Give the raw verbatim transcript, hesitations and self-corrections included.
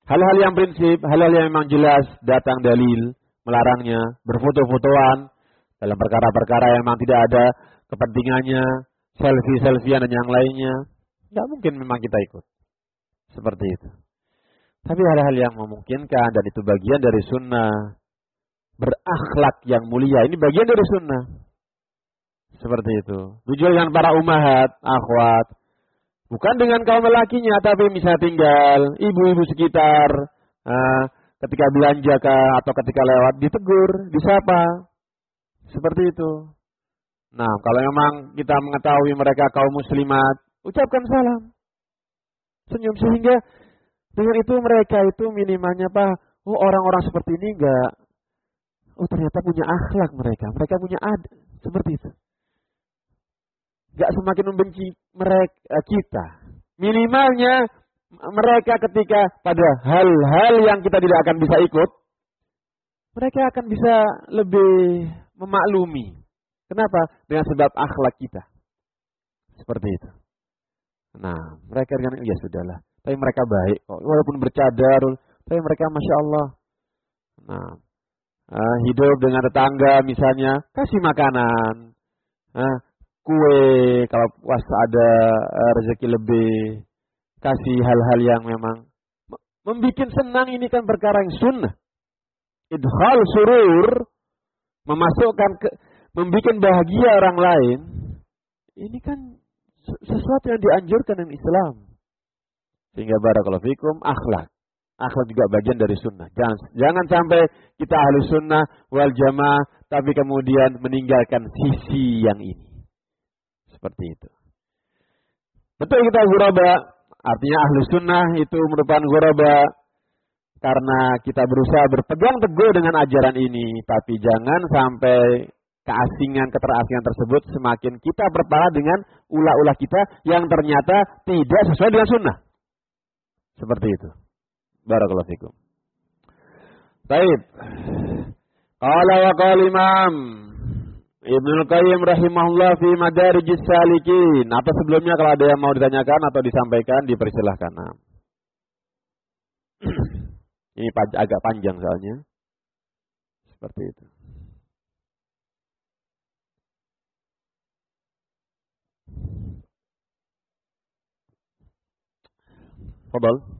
Hal-hal yang prinsip, hal-hal yang memang jelas datang dalil melarangnya, berfoto-fotoan dalam perkara-perkara yang memang tidak ada kepentingannya, selfie-selfiean dan yang lainnya, tidak mungkin memang kita ikut. Seperti itu. Tapi hal-hal yang memungkinkan dan itu bagian dari sunnah, berakhlak yang mulia, ini bagian dari sunnah. Seperti itu. Tujuan dengan para ummahat, akhwat, bukan dengan kaum lelakinya, tapi misalnya tinggal ibu-ibu sekitar, uh, ketika belanja kah, atau ketika lewat ditegur, disapa. Seperti itu. Nah, kalau memang kita mengetahui mereka kaum muslimat, ucapkan salam. Senyum, sehingga dengan itu mereka itu minimalnya apa? Oh, orang-orang seperti ini enggak, oh ternyata punya akhlak mereka. Mereka punya adab. Seperti itu. Enggak semakin membenci mereka, kita. Minimalnya mereka ketika pada hal-hal yang kita tidak akan bisa ikut, mereka akan bisa lebih memaklumi. Kenapa? Dengan sebab akhlak kita. Seperti itu. Nah, mereka dengan ya sudahlah. Tapi mereka baik kok. Walaupun bercadar, tapi mereka Masya Allah. Nah, uh, hidup dengan tetangga misalnya, kasih makanan. Uh, kue, kalau pas ada uh, rezeki lebih. Kasih hal-hal yang memang membuat senang, ini kan perkara yang sunnah. Idkhal surur, memasukkan ke, membuat bahagia orang lain, ini kan sesuatu yang dianjurkan dalam Islam. Sehingga barakallahu fikum, akhlak. Akhlak juga bagian dari sunnah. Jangan, jangan sampai kita ahlu sunnah wal jamaah, tapi kemudian meninggalkan sisi yang ini. Seperti itu. Betul kita ghuraba, artinya ahlu sunnah itu merupakan ghuraba, karena kita berusaha berpegang teguh dengan ajaran ini. Tapi jangan sampai keasingan, keterasingan tersebut semakin kita berparah dengan ulah-ulah kita yang ternyata tidak sesuai dengan sunnah. Seperti itu. Barakallahu fikum. Baik. Qala wa qala Imam Ibnu Qayyim rahimahullah fi Madarijis Salikin. Apa sebelumnya kalau ada yang mau ditanyakan atau disampaikan, dipersilahkan. Nah. Ini agak panjang soalnya. Seperti itu. Fadhal.